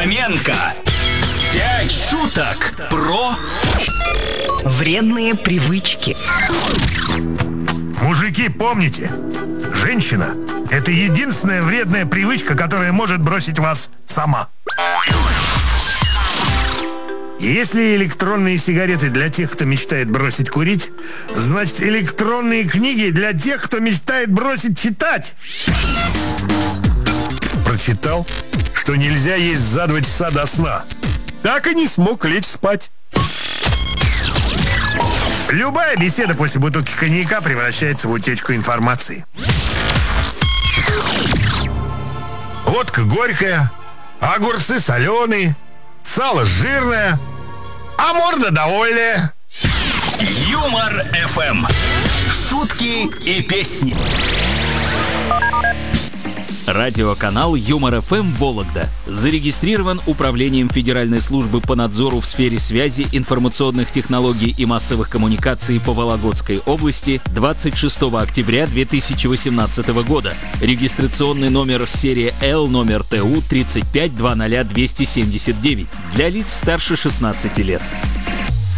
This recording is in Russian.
Фоменко. 5 шуток про вредные привычки. Мужики, помните, женщина – это единственная вредная привычка, которая может бросить вас сама. Если электронные сигареты для тех, кто мечтает бросить курить, значит, электронные книги для тех, кто мечтает бросить читать. Прочитал, что нельзя есть за 2 часа до сна. Так и не смог лечь спать. Любая беседа после бутылки коньяка превращается в утечку информации. Водка горькая, огурцы соленые, сало жирное, а морда довольная. Юмор ФМ. Шутки и песни. Радиоканал Юмор ФМ Вологда зарегистрирован Управлением Федеральной службы по надзору в сфере связи, информационных технологий и массовых коммуникаций по Вологодской области 26 октября 2018 года. Регистрационный номер серия L, номер ТУ 3520279 для лиц старше 16 лет.